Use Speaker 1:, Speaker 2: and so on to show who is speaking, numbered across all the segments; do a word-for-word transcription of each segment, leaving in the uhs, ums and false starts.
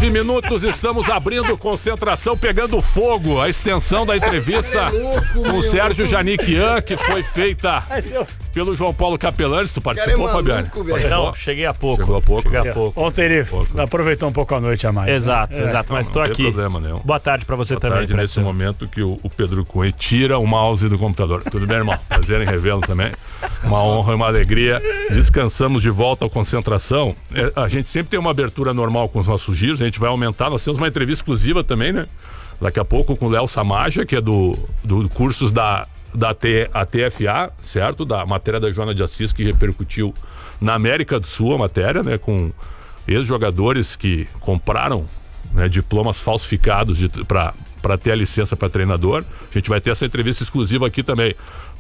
Speaker 1: nove minutos, estamos abrindo concentração, pegando fogo. A extensão da entrevista com o Sérgio Janiquian, que foi feita pelo João Paulo Capelani. Tu participou, é Fabiano?
Speaker 2: Não, cheguei há pouco.
Speaker 1: Chegou há pouco.
Speaker 2: Cheguei há pouco.
Speaker 3: Ontem ele pouco. aproveitou um pouco a noite a mais.
Speaker 2: Exato, né? exato.
Speaker 1: É.
Speaker 2: Mas estou aqui.
Speaker 1: Não tem problema nenhum.
Speaker 2: Boa tarde pra você
Speaker 1: Boa
Speaker 2: também.
Speaker 1: Tarde, nesse momento que o, o Pedro Cunha tira o mouse do computador. Tudo bem, irmão? Prazer em revê-lo também. Descansou. Uma honra e uma alegria. Descansamos de volta à concentração. É, a gente sempre tem uma abertura normal com os nossos giros. A gente vai aumentar. Nós temos uma entrevista exclusiva também, né? Daqui a pouco com o Léo Samaja, que é do, do cursos da, da T, a T F A, certo? Da matéria da Joana de Assis, que repercutiu na América do Sul, a matéria, né? Com ex-jogadores que compraram, né, diplomas falsificados para ter a licença para treinador. A gente vai ter essa entrevista exclusiva aqui também.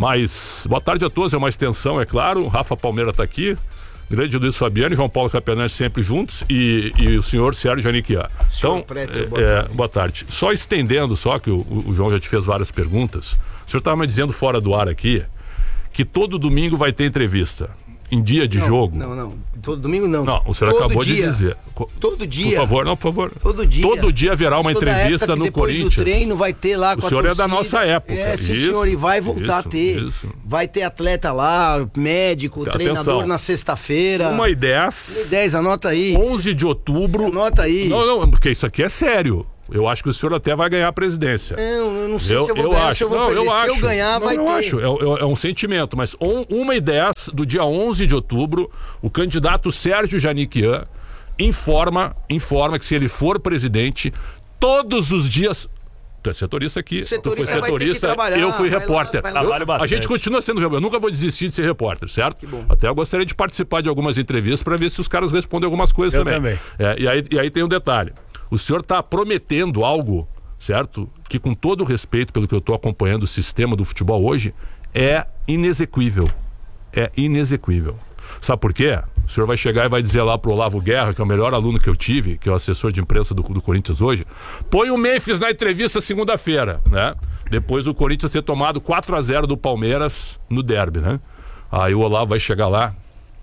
Speaker 1: Mas boa tarde a todos, é uma extensão, é claro. Rafa Palmeira está aqui, grande Luiz Fabiano e João Paulo Capelani sempre juntos, e, e o senhor Sérgio Janiquian. Então,
Speaker 4: Pretzel, boa,
Speaker 1: é,
Speaker 4: tarde.
Speaker 1: boa tarde. Só estendendo, só que o, o João já te fez várias perguntas. O senhor estava me dizendo fora do ar aqui que todo domingo vai ter entrevista. Em dia de
Speaker 4: não,
Speaker 1: jogo.
Speaker 4: Não, não. Todo domingo não.
Speaker 1: Não, o senhor
Speaker 4: todo
Speaker 1: acabou
Speaker 4: dia.
Speaker 1: de dizer.
Speaker 4: Todo dia.
Speaker 1: Por favor, não, por favor.
Speaker 4: Todo dia.
Speaker 1: Todo dia haverá uma entrevista no
Speaker 4: depois
Speaker 1: Corinthians.
Speaker 4: Do treino vai ter lá com
Speaker 1: o senhor
Speaker 4: a
Speaker 1: é da nossa época.
Speaker 4: É, sim,
Speaker 1: isso,
Speaker 4: senhor, e vai voltar
Speaker 1: isso,
Speaker 4: a ter.
Speaker 1: Isso.
Speaker 4: Vai ter atleta lá, médico,
Speaker 1: Atenção.
Speaker 4: treinador na sexta-feira.
Speaker 1: uma e dez.
Speaker 4: dez, anota aí.
Speaker 1: onze de outubro.
Speaker 4: Anota aí.
Speaker 1: Não, não, porque isso aqui é sério. Eu acho que o senhor até vai ganhar a presidência.
Speaker 4: Não, eu não sei
Speaker 1: eu,
Speaker 4: se eu vou
Speaker 1: eu
Speaker 4: ganhar,
Speaker 1: acho.
Speaker 4: se eu vou
Speaker 1: não,
Speaker 4: perder.
Speaker 1: eu
Speaker 4: Se
Speaker 1: acho.
Speaker 4: eu ganhar,
Speaker 1: não,
Speaker 4: vai
Speaker 1: eu
Speaker 4: ter.
Speaker 1: Acho. É, é, é um sentimento. Mas um, uma e dez do dia onze de outubro, o candidato Sérgio Janiquian informa, informa que se ele for presidente, todos os dias... Tu é setorista aqui,
Speaker 4: setorista
Speaker 1: tu foi setorista, eu fui repórter.
Speaker 4: Lá, lá,
Speaker 2: lá.
Speaker 1: A gente continua sendo repórter, eu nunca vou desistir de ser repórter, certo? Até eu gostaria de participar de algumas entrevistas para ver se os caras respondem algumas coisas
Speaker 3: eu
Speaker 1: também.
Speaker 3: também.
Speaker 1: É, e, aí, e aí tem um detalhe, o senhor está prometendo algo, certo? Que com todo o respeito pelo que eu estou acompanhando o sistema do futebol hoje, é inexequível. É inexequível. Sabe por quê? O senhor vai chegar e vai dizer lá pro Olavo Guerra, que é o melhor aluno que eu tive, que é o assessor de imprensa do, do Corinthians hoje, põe o Memphis na entrevista segunda-feira, né? Depois do Corinthians ter tomado quatro a zero do Palmeiras no derby, né? Aí o Olavo vai chegar lá.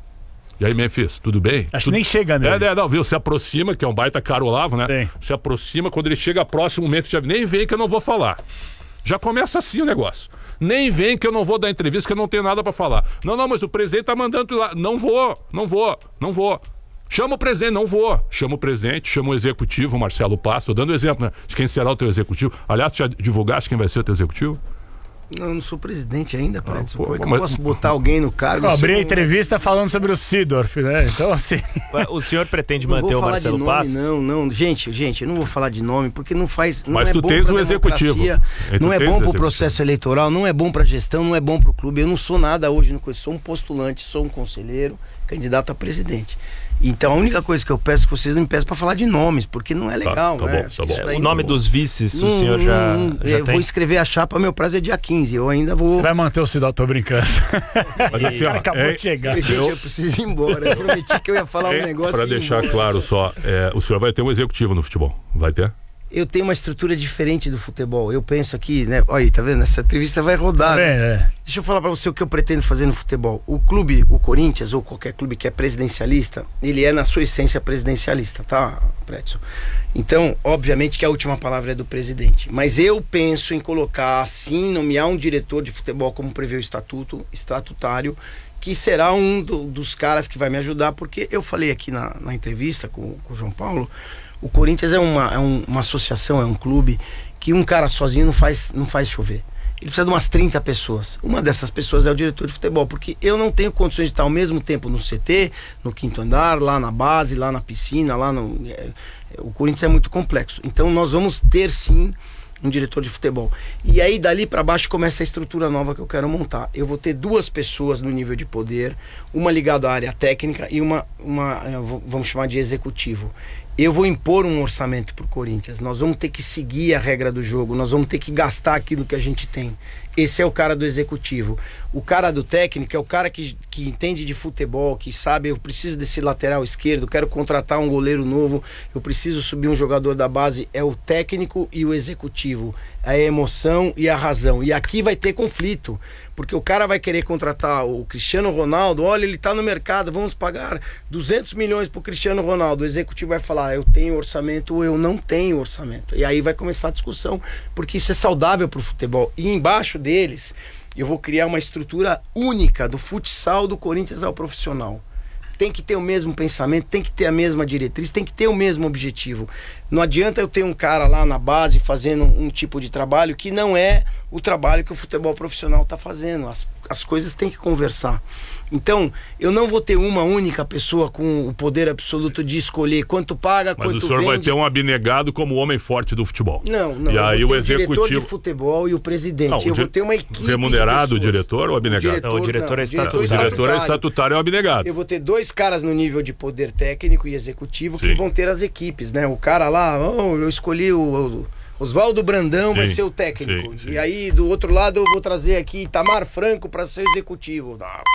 Speaker 1: E aí, Memphis, tudo bem?
Speaker 3: Acho
Speaker 1: tudo...
Speaker 3: que nem chega nele.
Speaker 1: É, é, não, viu? Se aproxima, que é um baita caro Olavo, né?
Speaker 3: Sim.
Speaker 1: Se aproxima, quando ele chega próximo, o Memphis já nem vem que eu não vou falar. Já começa assim o negócio. Nem vem que eu não vou dar entrevista, que eu não tenho nada pra falar. Não, não, mas o presidente tá mandando tu ir lá. Não vou, não vou, não vou. Chama o presidente, não vou. Chama o presidente, chama o executivo, o Marcelo Passo. Tô dando exemplo, né? De quem será o teu executivo. Aliás, tu já divulgaste quem vai ser o teu executivo?
Speaker 4: Não, eu não sou presidente ainda, Pretzel.
Speaker 1: pô,
Speaker 4: Como é que
Speaker 1: mas-
Speaker 4: eu posso botar alguém no cargo?
Speaker 3: Eu
Speaker 4: se
Speaker 3: abri a
Speaker 4: não-
Speaker 3: entrevista falando sobre o Sidorf, né? Então, assim.
Speaker 2: O senhor pretende
Speaker 4: Não
Speaker 2: manter
Speaker 4: vou
Speaker 2: o
Speaker 4: falar
Speaker 2: Marcelo
Speaker 4: de nome,
Speaker 2: Pass?
Speaker 4: não, não. Gente, gente, eu não vou falar de nome, porque não faz. Não
Speaker 1: Mas
Speaker 4: é
Speaker 1: tu
Speaker 4: bom
Speaker 1: tens
Speaker 4: pra
Speaker 1: o executivo.
Speaker 4: democracia,
Speaker 1: E tu
Speaker 4: não é
Speaker 1: tens
Speaker 4: bom
Speaker 1: o
Speaker 4: pro
Speaker 1: executivo.
Speaker 4: processo eleitoral, não é bom pra gestão, não é bom pro clube. Eu não sou nada hoje no coisa. Sou um postulante, sou um conselheiro, candidato a presidente. Então a única coisa que eu peço é que vocês não me peçam pra falar de nomes, porque não é legal,
Speaker 1: tá
Speaker 4: né?
Speaker 1: bom, tá bom.
Speaker 4: Isso daí
Speaker 2: O nome
Speaker 4: não-
Speaker 2: dos vices, o
Speaker 4: não-
Speaker 2: senhor já,
Speaker 4: não-
Speaker 2: já
Speaker 4: eu
Speaker 2: tem?
Speaker 4: vou escrever a chapa, meu prazo é dia quinze. Eu ainda vou.
Speaker 3: Você vai manter o Sidorf, tô brincando.
Speaker 1: Mas assim,
Speaker 3: O cara
Speaker 1: ó,
Speaker 3: acabou
Speaker 1: é-
Speaker 3: de chegar.
Speaker 4: Gente, eu preciso ir embora. Eu prometi que eu ia falar um negócio.
Speaker 1: Pra
Speaker 4: e ir
Speaker 1: deixar
Speaker 4: embora.
Speaker 1: claro só, é, o senhor vai ter um executivo no futebol, vai ter?
Speaker 4: Eu tenho uma estrutura diferente do futebol. Eu penso aqui, né? Olha aí, tá vendo? Essa entrevista vai rodar.
Speaker 3: É,
Speaker 4: né?
Speaker 3: é.
Speaker 4: Deixa eu falar pra você o que eu pretendo fazer no futebol. O clube, o Corinthians, ou qualquer clube que é presidencialista, ele é na sua essência presidencialista, tá, Pretzel? Então, obviamente que a última palavra é do presidente. Mas eu penso em colocar, sim, nomear um diretor de futebol, como prevê o estatuto, estatutário, que será um do- dos caras que vai me ajudar, porque eu falei aqui na, na entrevista com, com o João Paulo, o Corinthians é uma, é um- uma associação, é um clube que um cara sozinho não faz, não faz chover. Ele precisa de umas trinta pessoas. Uma dessas pessoas é o diretor de futebol, porque eu não tenho condições de estar ao mesmo tempo no C T, no quinto andar, lá na base, lá na piscina, lá no... é, o Corinthians é muito complexo. Então nós vamos ter sim um diretor de futebol. E aí dali para baixo começa a estrutura nova que eu quero montar. Eu vou ter duas pessoas no nível de poder, uma ligada à área técnica e uma, uma eh, v- vamos chamar de executivo. Eu vou impor um orçamento para o Corinthians. Nós vamos ter que seguir a regra do jogo, nós vamos ter que gastar aquilo que a gente tem. Esse é o cara do executivo. O cara do técnico é o cara que, que entende de futebol, que sabe, eu preciso desse lateral esquerdo, quero contratar um goleiro novo, eu preciso subir um jogador da base. É o técnico e o executivo, a emoção e a razão. E aqui vai ter conflito, porque o cara vai querer contratar o Cristiano Ronaldo. Olha, ele tá no mercado, vamos pagar duzentos milhões pro Cristiano Ronaldo. O executivo vai falar, eu tenho orçamento ou eu não tenho orçamento. E aí vai começar a discussão, porque isso é saudável pro futebol. E embaixo deles, eu vou criar uma estrutura única do futsal do Corinthians ao profissional. Tem que ter o mesmo pensamento, tem que ter a mesma diretriz, tem que ter o mesmo objetivo. Não adianta eu ter um cara lá na base fazendo um tipo de trabalho que não é o trabalho que o futebol profissional está fazendo. As, as coisas têm que conversar. Então, eu não vou ter uma única pessoa com o poder absoluto de escolher quanto paga,
Speaker 1: Mas
Speaker 4: quanto
Speaker 1: o senhor
Speaker 4: vende.
Speaker 1: vai ter um abnegado como homem forte do futebol.
Speaker 4: Não, não.
Speaker 1: E
Speaker 4: eu
Speaker 1: aí
Speaker 4: vou
Speaker 1: o
Speaker 4: ter
Speaker 1: executivo...
Speaker 4: diretor de futebol e o presidente.
Speaker 1: Não,
Speaker 4: eu
Speaker 1: o
Speaker 4: vou
Speaker 1: di-
Speaker 4: ter uma equipe
Speaker 1: remunerado, o
Speaker 4: de pessoas.
Speaker 1: diretor ou abnegado?
Speaker 2: Não, o diretor é estatutário.
Speaker 1: O diretor é estatutário e é abnegado.
Speaker 4: Eu vou ter dois caras no nível de poder técnico e executivo que
Speaker 1: Sim.
Speaker 4: vão ter as equipes, né? O cara lá, oh, eu escolhi o, o Oswaldo Brandão, vai
Speaker 1: Sim,
Speaker 4: ser o técnico.
Speaker 1: sim, sim.
Speaker 4: E aí, do outro lado, eu vou trazer aqui Itamar Franco para ser executivo.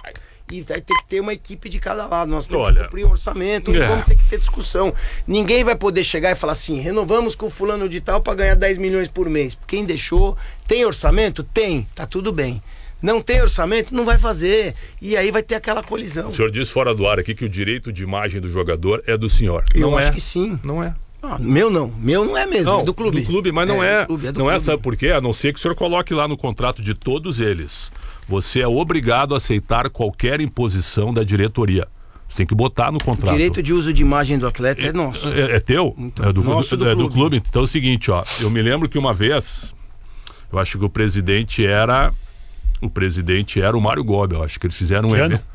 Speaker 4: E vai ter que ter uma equipe de cada lado. Nós temos
Speaker 1: Olha,
Speaker 4: que cumprir um orçamento,
Speaker 1: é.
Speaker 4: vamos ter que ter discussão. Ninguém vai poder chegar e falar assim, renovamos com o fulano de tal para ganhar dez milhões por mês. Quem deixou, tem orçamento? Tem, tá tudo bem. Não tem orçamento? Não vai fazer. E aí vai ter aquela colisão.
Speaker 1: O senhor disse fora do ar aqui que o direito de imagem do jogador é do senhor.
Speaker 4: Eu
Speaker 1: não
Speaker 4: acho
Speaker 1: é.
Speaker 4: que sim.
Speaker 1: Não é.
Speaker 4: Ah, meu não, meu não é mesmo,
Speaker 1: Não,
Speaker 4: é do clube.
Speaker 1: Do clube, mas não é.
Speaker 4: do clube, é do
Speaker 1: não é,
Speaker 4: clube.
Speaker 1: sabe por quê? A não ser que o senhor coloque lá no contrato de todos eles. Você é obrigado a aceitar qualquer imposição da diretoria. Você tem que botar no contrato.
Speaker 4: Direito de uso de imagem do atleta é nosso.
Speaker 1: É, é teu?
Speaker 4: Então,
Speaker 1: é do,
Speaker 4: nosso
Speaker 1: do,
Speaker 4: do
Speaker 1: é do
Speaker 4: clube.
Speaker 1: clube. Então é o seguinte, ó. Eu me lembro que uma vez, eu acho que o presidente era... O presidente era o Mário Gobi. Eu acho que eles fizeram um
Speaker 3: Que ano?
Speaker 1: evento.